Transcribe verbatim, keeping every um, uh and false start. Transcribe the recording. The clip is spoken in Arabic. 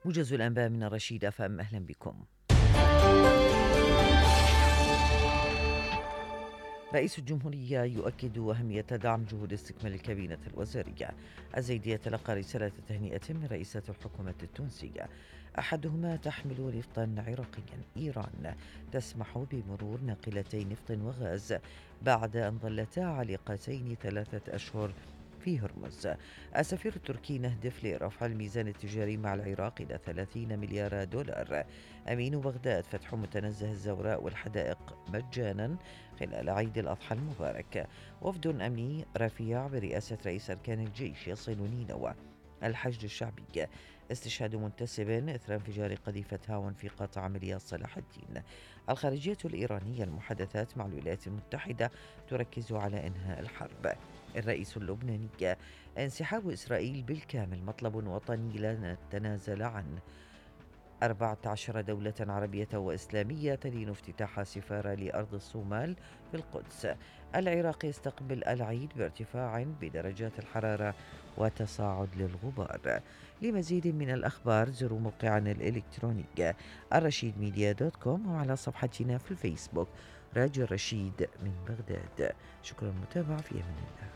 موجز الأنباء من الرشيد أف أم، أهلا بكم. رئيس الجمهورية يؤكد أهمية دعم جهود استكمال الكابينة الوزارية. الزيدي يتلقى رسالة تهنئة من رئيسة الحكومة التونسية، أحدهما تحمل نفطا عراقيا. إيران تسمح بمرور ناقلتي نفط وغاز بعد أن ظلتا عالقتين ثلاثة أشهر في هرمز. السفير التركي نهدف لرفع الميزان التجاري مع العراق إلى ثلاثين مليار دولار. أمين بغداد فتح متنزه الزوراء والحدائق مجانا خلال عيد الأضحى المبارك. وفد أمني رفيع برئاسة رئيس أركان الجيش يصل نينوى. الحشد الشعبي استشهاد منتسب إثر انفجار قذيفة هاون في قطاع عمليات صلاح الدين. الخارجية الإيرانية المحادثات مع الولايات المتحدة تركز على إنهاء الحرب. الرئيس اللبناني انسحاب إسرائيل بالكامل مطلب وطني لا نتنازل عنه. أربعة عشر دولة عربية وإسلامية تدين افتتاح سفارة لأرض الصومال في القدس. العراق يستقبل العيد بارتفاع بدرجات الحرارة وتصاعد للغبار. لمزيد من الأخبار زوروا موقعنا الإلكتروني الرشيد ميديا دوت كوم، وعلى صفحتنا في الفيسبوك راديو الرشيد من بغداد. شكرا للمتابعة، في أمان الله.